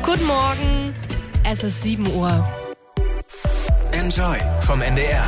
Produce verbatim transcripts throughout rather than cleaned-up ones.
Guten Morgen, es ist sieben Uhr. Enjoy vom N D R.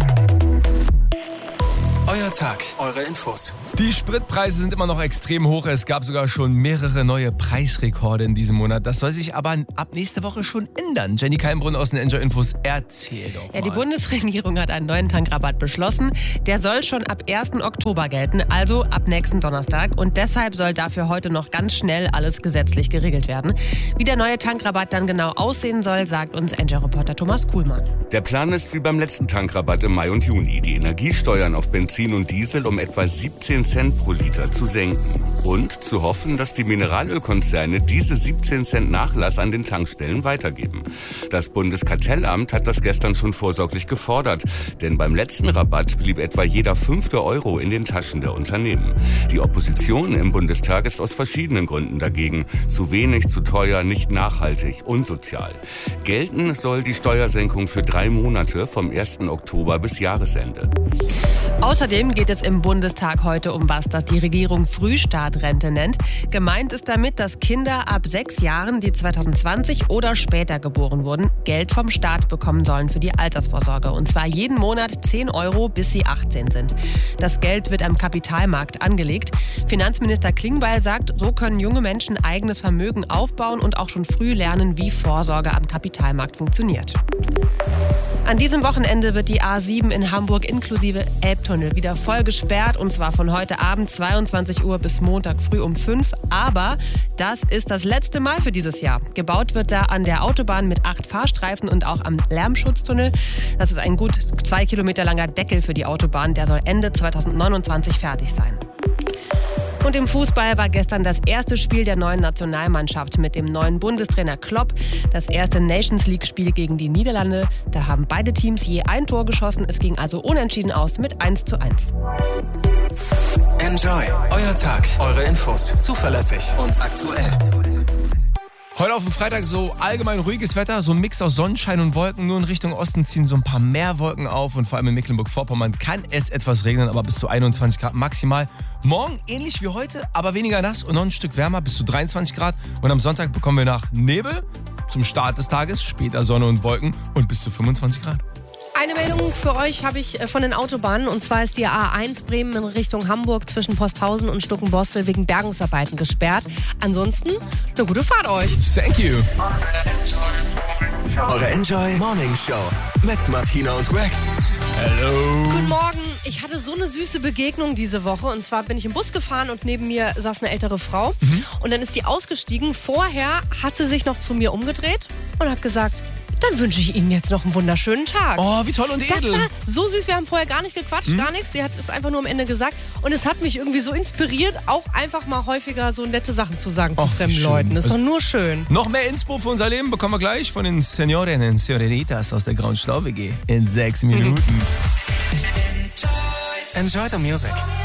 Euer Tag, eure Infos. Die Spritpreise sind immer noch extrem hoch. Es gab sogar schon mehrere neue Preisrekorde in diesem Monat. Das soll sich aber ab nächste Woche schon ändern. Jenny Keimbrunn aus den Enjoy Infos, erzähl doch mal. Ja, die Bundesregierung hat einen neuen Tankrabatt beschlossen. Der soll schon ab ersten Oktober gelten, also ab nächsten Donnerstag. Und deshalb soll dafür heute noch ganz schnell alles gesetzlich geregelt werden. Wie der neue Tankrabatt dann genau aussehen soll, sagt uns Enjoy-Reporter Thomas Kuhlmann. Der Plan ist wie beim letzten Tankrabatt im Mai und Juni. Die Energiesteuern auf Benzin und Diesel um etwa siebzehn Cent pro Liter zu senken. Und zu hoffen, dass die Mineralölkonzerne diese siebzehn Cent Nachlass an den Tankstellen weitergeben. Das Bundeskartellamt hat das gestern schon vorsorglich gefordert. Denn beim letzten Rabatt blieb etwa jeder fünfte Euro in den Taschen der Unternehmen. Die Opposition im Bundestag ist aus verschiedenen Gründen dagegen. Zu wenig, zu teuer, nicht nachhaltig, unsozial. Gelten soll die Steuersenkung für drei Monate vom ersten Oktober bis Jahresende. Außerdem geht es im Bundestag heute um was, das die Regierung Frühstartrente nennt. Gemeint ist damit, dass Kinder ab sechs Jahren, die zwanzig zwanzig oder später geboren wurden, Geld vom Staat bekommen sollen für die Altersvorsorge. Und zwar jeden Monat zehn Euro, bis sie achtzehn sind. Das Geld wird am Kapitalmarkt angelegt. Finanzminister Klingbeil sagt, so können junge Menschen eigenes Vermögen aufbauen und auch schon früh lernen, wie Vorsorge am Kapitalmarkt funktioniert. An diesem Wochenende wird die A sieben in Hamburg inklusive Elbtunnel wieder voll gesperrt, und zwar von heute Abend zweiundzwanzig Uhr bis Montag früh um fünf. Aber das ist das letzte Mal für dieses Jahr. Gebaut wird da an der Autobahn mit acht Fahrstreifen und auch am Lärmschutztunnel. Das ist ein gut zwei Kilometer langer Deckel für die Autobahn. Der soll Ende zweitausendneunundzwanzig fertig sein. Und im Fußball war gestern das erste Spiel der neuen Nationalmannschaft mit dem neuen Bundestrainer Klopp. Das erste Nations-League-Spiel gegen die Niederlande. Da haben beide Teams je ein Tor geschossen. Es ging also unentschieden aus mit eins zu eins. Enjoy, euer Tag, eure Infos. Zuverlässig und aktuell. Heute auf dem Freitag so allgemein ruhiges Wetter, so ein Mix aus Sonnenschein und Wolken. Nur in Richtung Osten ziehen so ein paar mehr Wolken auf und vor allem in Mecklenburg-Vorpommern kann es etwas regnen, aber bis zu einundzwanzig Grad maximal. Morgen ähnlich wie heute, aber weniger nass und noch ein Stück wärmer, bis zu dreiundzwanzig Grad. Und am Sonntag bekommen wir nach Nebel zum Start des Tages, später Sonne und Wolken und bis zu fünfundzwanzig Grad. Eine Meldung für euch habe ich von den Autobahnen, und zwar ist die A eins Bremen in Richtung Hamburg zwischen Posthausen und Stuckenbostel wegen Bergungsarbeiten gesperrt. Ansonsten eine gute Fahrt euch. Thank you. Eure Enjoy Morning Show mit Martina und Greg. Hello. Guten Morgen. Ich hatte so eine süße Begegnung diese Woche, und zwar bin ich im Bus gefahren und neben mir saß eine ältere Frau mhm. und dann ist die ausgestiegen. Vorher hat sie sich noch zu mir umgedreht und hat gesagt: Dann wünsche ich Ihnen jetzt noch einen wunderschönen Tag. Oh, wie toll und edel. Das war so süß. Wir haben vorher gar nicht gequatscht, hm? gar nichts. Sie hat es einfach nur am Ende gesagt. Und es hat mich irgendwie so inspiriert, auch einfach mal häufiger so nette Sachen zu sagen Och, zu fremden schön. Leuten. Das ist also, doch nur schön. Noch mehr Inspo für unser Leben bekommen wir gleich von den Seniorinnen, Senioritas aus der Grauen Stau-W G in sechs Minuten. Enjoy the music.